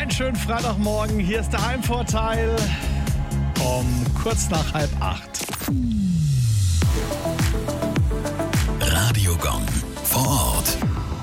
Einen schönen Freitagmorgen. Hier ist der Heimvorteil um kurz nach 7:30. Radiogong vor Ort.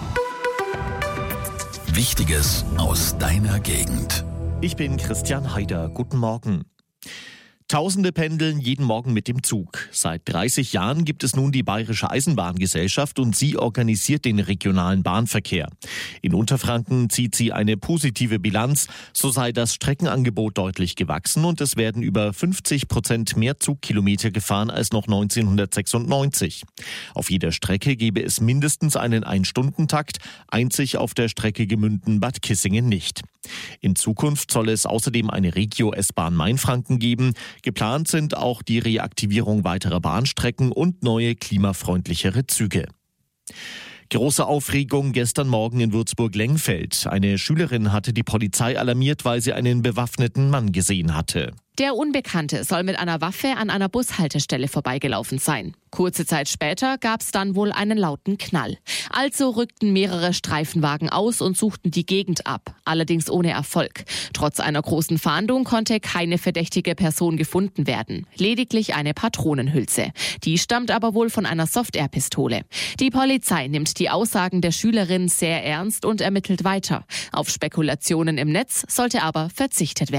Wichtiges aus deiner Gegend. Ich bin Christian Haider. Guten Morgen. Tausende pendeln jeden Morgen mit dem Zug. Seit 30 Jahren gibt es nun die Bayerische Eisenbahngesellschaft und sie organisiert den regionalen Bahnverkehr. In Unterfranken zieht sie eine positive Bilanz. So sei das Streckenangebot deutlich gewachsen und es werden über 50% mehr Zugkilometer gefahren als noch 1996. Auf jeder Strecke gebe es mindestens einen Ein-Stunden-Takt, einzig auf der Strecke Gemünden-Bad Kissingen nicht. In Zukunft soll es außerdem eine Regio-S-Bahn Mainfranken geben. Geplant sind auch die Reaktivierung weiterer Bahnstrecken und neue klimafreundlichere Züge. Große Aufregung gestern Morgen in Würzburg-Lengfeld. Eine Schülerin hatte die Polizei alarmiert, weil sie einen bewaffneten Mann gesehen hatte. Der Unbekannte soll mit einer Waffe an einer Bushaltestelle vorbeigelaufen sein. Kurze Zeit später gab es dann wohl einen lauten Knall. Also rückten mehrere Streifenwagen aus und suchten die Gegend ab, allerdings ohne Erfolg. Trotz einer großen Fahndung konnte keine verdächtige Person gefunden werden, lediglich eine Patronenhülse. Die stammt aber wohl von einer Soft-Air-Pistole. Die Polizei nimmt die Aussagen der Schülerin sehr ernst und ermittelt weiter. Auf Spekulationen im Netz sollte aber verzichtet werden.